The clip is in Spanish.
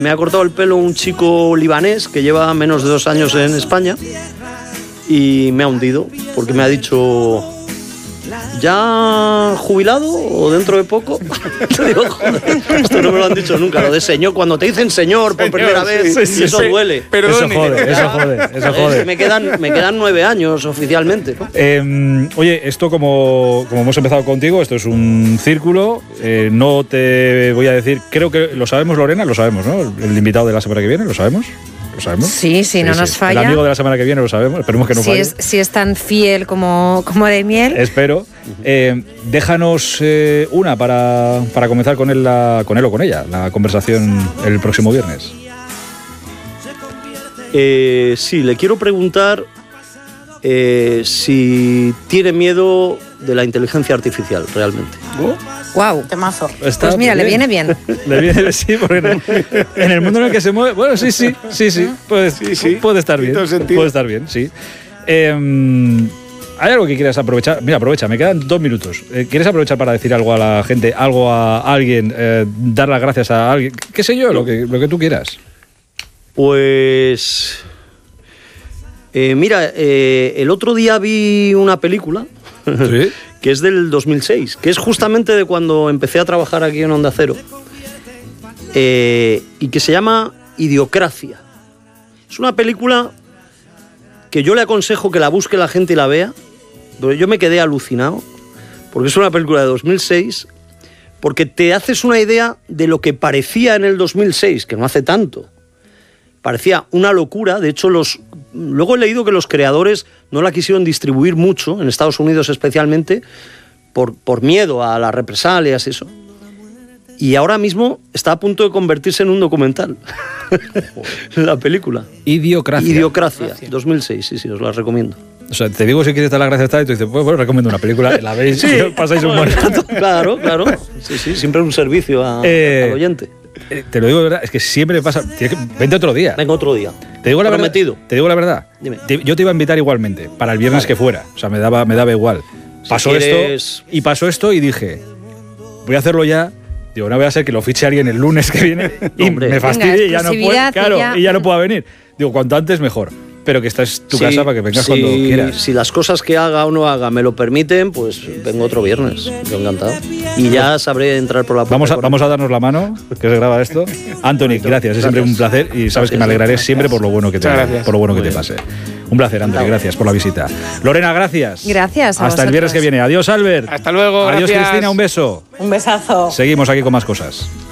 Me ha cortado el pelo un chico libanés que lleva menos de 2 años en España y me ha hundido porque me ha dicho... ¿Ya jubilado o dentro de poco? Te digo, joder, esto no me lo han dicho nunca. Lo de señor, cuando te dicen señor por primera vez, eso duele. Perdone. Eso jode. Me quedan 9 años oficialmente, ¿no? Oye, esto como hemos empezado contigo, esto es un círculo. No te voy a decir, creo que lo sabemos, Lorena, lo sabemos, ¿no? El invitado de la semana que viene, ¿lo sabemos? ¿Lo sabemos? Sí, no nos falla. El amigo de la semana que viene lo sabemos, esperemos que no falle. Si es tan fiel como de miel. Espero. Déjanos una para comenzar con él o con ella, la conversación el próximo viernes. Sí, le quiero preguntar si tiene miedo de la inteligencia artificial, realmente. ¡Guau! Temazo. Pues mira, le viene bien. Le viene, sí, porque en el mundo en el que se mueve... Bueno, sí. Puede estar bien. Puede estar bien, sí. ¿Hay algo que quieras aprovechar? Mira, aprovecha, me quedan 2 minutos. ¿Quieres aprovechar para decir algo a la gente, algo a alguien, dar las gracias a alguien? ¿Qué sé yo? Lo que tú quieras. Pues... mira, el otro día vi una película... ¿Sí? Que es del 2006, que es justamente de cuando empecé a trabajar aquí en Onda Cero, y que se llama Idiocracia. Es una película que yo le aconsejo que la busque la gente y la vea, pero yo me quedé alucinado, porque es una película de 2006, porque te haces una idea de lo que parecía en el 2006, que no hace tanto. Parecía una locura, de hecho luego he leído que los creadores no la quisieron distribuir mucho, en Estados Unidos especialmente, por miedo a las represalias y eso. Y ahora mismo está a punto de convertirse en un documental, la película. Idiocracia, 2006, sí, os la recomiendo. O sea, te digo si quieres dar las gracias y tú dices, pues recomiendo una película, la veis y pasáis un buen rato. Claro. Sí, siempre un servicio al oyente. Te lo digo de verdad, es que siempre me pasa. Vente otro día. Venga otro día. Te digo la prometido. Te digo la verdad. Dime. Yo te iba a invitar igualmente, para el viernes que fuera. O sea, me daba igual. Pasó esto y dije, voy a hacerlo ya. Digo, no voy a ser que lo fiche alguien el lunes que viene y me fastidie y ya no puede. Claro, y ya no pueda venir. Digo, cuanto antes mejor. Pero que esta es tu casa para que vengas cuando quieras. Si las cosas que haga o no haga me lo permiten, pues vengo otro viernes. Yo encantado. Y ya sabré entrar por la puerta. Vamos a darnos la mano, que se graba esto. Anthony, gracias. Es siempre un placer y sabes que me alegraré siempre por lo bueno que te pase. Un placer, Anthony. Gracias por la visita. Lorena, gracias. Gracias. Hasta el viernes que viene. Adiós, Albert. Hasta luego. Adiós, gracias. Cristina. Un beso. Un besazo. Seguimos aquí con más cosas.